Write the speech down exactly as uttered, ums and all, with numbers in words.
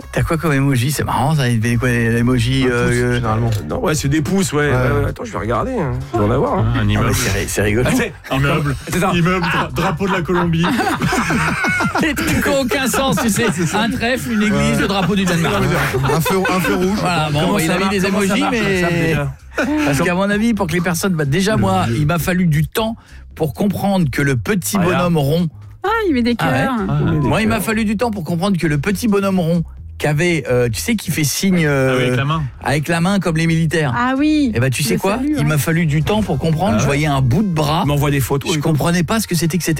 T'as quoi comme emoji? C'est marrant, ça. Il quoi l'emoji euh, généralement. Non, ouais, c'est des pouces, ouais. Ouais. Euh, attends, je vais regarder. Hein. Je vais en avoir. Hein. Un ah, immeuble. mais c'est, c'est rigolo. Immeuble. Immeuble, dra- drapeau de la Colombie. Les trucs qui n'ont aucun sens, tu sais. Un trèfle, une église, le drapeau du Danemark. Un feu, un feu rouge. Voilà, bon, Comment il ça a mis marche- des comment ça emojis, marche, mais. WhatsApp, déjà Parce qu'à mon avis, pour que les personnes. Bah, déjà, moi, il m'a fallu du temps pour comprendre que le petit Ah, bonhomme rond. Ah, il met des Ah ouais. cœurs. Ah, Moi, il m'a fallu du temps pour comprendre que le petit bonhomme rond qu'avait, euh, tu sais, qui fait signe euh, Ah oui, avec la main. avec la main comme les militaires. Ah oui. Et bah, tu sais Le quoi? salut, Il ouais. m'a fallu du temps pour comprendre. Ah je ouais. voyais un bout de bras. Il m'envoie des photos. Je et tout. comprenais pas ce que c'était que cette